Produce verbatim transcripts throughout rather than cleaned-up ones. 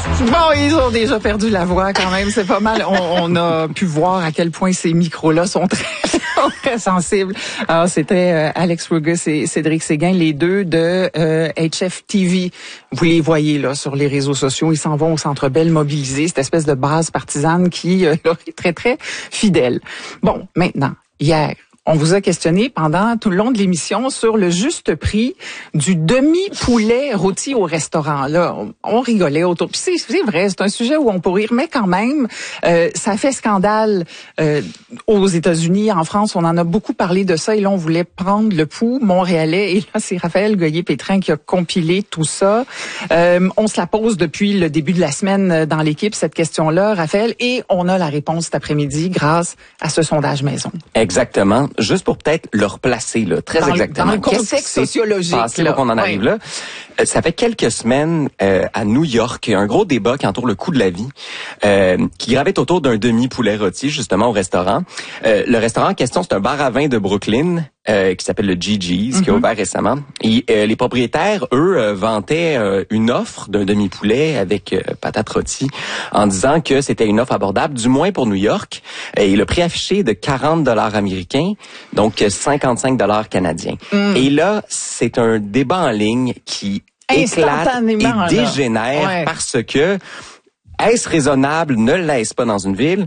Bon, ils ont déjà perdu la voix quand même, c'est pas mal. On, on a pu voir à quel point ces micros-là sont très, très sensibles. Alors, c'était euh, Alex Rugus et Cédric Séguin, les deux de euh, H F T V. Vous les voyez là sur les réseaux sociaux, ils s'en vont au Centre Bell mobiliser, cette espèce de base partisane qui euh, leur est très, très fidèle. Bon, maintenant, hier, on vous a questionné pendant tout le long de l'émission sur le juste prix du demi-poulet rôti au restaurant. Là, on, on rigolait autour. Puis c'est, c'est vrai, c'est un sujet où on peut rire, mais quand même, euh, ça fait scandale euh, aux États-Unis, en France. On en a beaucoup parlé de ça et là, on voulait prendre le pouls montréalais. Et là, c'est Raphaël Goyer-Pétrin qui a compilé tout ça. Euh, on se la pose depuis le début de la semaine dans l'équipe, cette question-là, Raphaël, et on a la réponse cet après-midi grâce à ce sondage maison. Exactement. Juste pour peut-être le replacer, là, très dans exactement. Le, dans le contexte sociologique. Passé, là, qu'on en arrive oui. là. Euh, ça fait quelques semaines euh, à New York, il y a un gros débat qui entoure le coût de la vie, euh, qui gravite autour d'un demi-poulet rôti, justement, au restaurant. Euh, le restaurant en question, c'est un bar à vin de Brooklyn, euh, qui s'appelle le Gigi's, mm-hmm. qui a ouvert récemment. Et euh, les propriétaires, eux, euh, vantaient euh, une offre d'un demi-poulet avec euh, patate rôtie, en disant que c'était une offre abordable, du moins pour New York. Et le prix affiché est de quarante dollars américains, donc cinquante-cinq dollars canadiens. Mm. Et là, c'est un débat en ligne qui éclate et dégénère ouais. parce que est-ce raisonnable, ne l'est-ce pas dans une ville?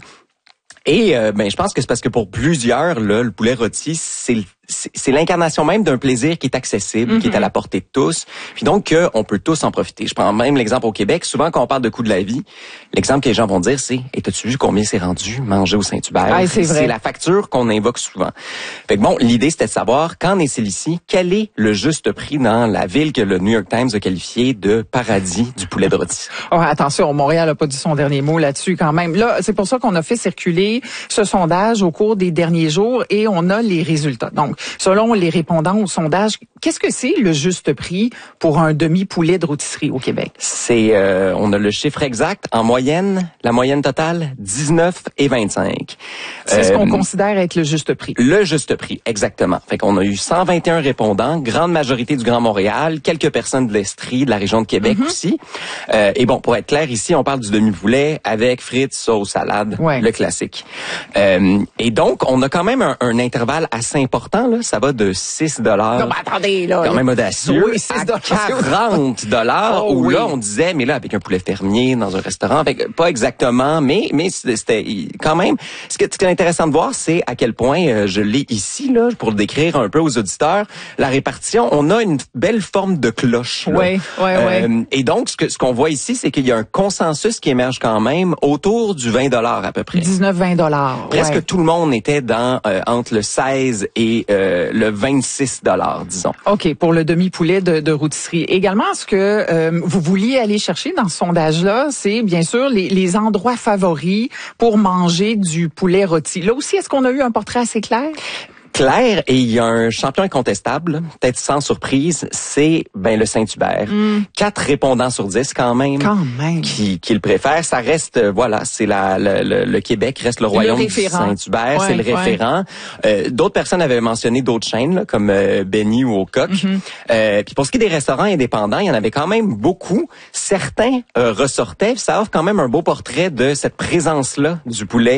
Et euh, ben je pense que c'est parce que pour plusieurs, là, le poulet rôti, c'est c'est, c'est l'incarnation même d'un plaisir qui est accessible, mm-hmm. qui est à la portée de tous. Puis donc, euh, on peut tous en profiter. Je prends même l'exemple au Québec. Souvent, quand on parle de coût de la vie, l'exemple que les gens vont dire, c'est « Hey, t'as-tu vu combien c'est rendu manger au Saint-Hubert? Ah, » c'est vrai. C'est la facture qu'on invoque souvent. Fait que bon, l'idée, c'était de savoir, qu'en est-il ici? Quel est le juste prix dans la ville que le New York Times a qualifiée de paradis du poulet de rôti? Oh, attention, Montréal n'a pas dit son dernier mot là-dessus quand même. Là, c'est pour ça qu'on a fait circuler ce sondage au cours des derniers jours et on a les résultats. Donc, selon les répondants au sondage, qu'est-ce que c'est le juste prix pour un demi-poulet de rôtisserie au Québec? C'est, euh, on a le chiffre exact. En moyenne, la moyenne totale, dix-neuf et vingt-cinq. C'est euh, ce qu'on considère être le juste prix. Le juste prix, exactement. Fait qu'on a eu cent vingt et un répondants, grande majorité du Grand Montréal, quelques personnes de l'Estrie, de la région de Québec mm-hmm. aussi. Euh, et bon, pour être clair, ici, on parle du demi-poulet avec frites, sauce, salade, ouais. le classique. Euh, et donc, on a quand même un, un intervalle assez important, là. Ça va de six dollars. Non, mais attendez, là. Quand même audacieux. Oui, six dollars. À quarante dollars. Oh, où oui. là, on disait, mais là, avec un poulet fermier dans un restaurant, avec, pas exactement, mais, mais c'était quand même, ce qui est intéressant de voir, c'est à quel point, euh, je l'ai ici, là, pour le décrire un peu aux auditeurs, la répartition, on a une belle forme de cloche, là. Oui, oui, euh, oui. Et donc, ce que, ce qu'on voit ici, c'est qu'il y a un consensus qui émerge quand même autour du vingt dollars à peu près. dix-neuf vingt dollars. Presque ouais. tout le monde était dans, euh, entre le seize et euh, le vingt-six dollars, disons. OK, pour le demi-poulet de, de rôtisserie. Également, ce que euh, vous vouliez aller chercher dans ce sondage-là, c'est bien sûr les, les endroits favoris pour manger du poulet rôti. Là aussi, est-ce qu'on a eu un portrait assez clair? Clair, et il y a un champion incontestable, peut-être sans surprise, c'est ben le Saint-Hubert. Mm. Quatre répondants sur dix quand même, quand même. Qui, qui le préfèrent. Ça reste, euh, voilà, c'est la le, le, le Québec reste le royaume le du Saint-Hubert, ouais, c'est le référent. Ouais. Euh, d'autres personnes avaient mentionné d'autres chaînes là, comme euh, Benny ou Au Coq. Mm-hmm. Euh, puis pour ce qui est des restaurants indépendants, il y en avait quand même beaucoup. Certains euh, ressortaient, ça offre quand même un beau portrait de cette présence-là du poulet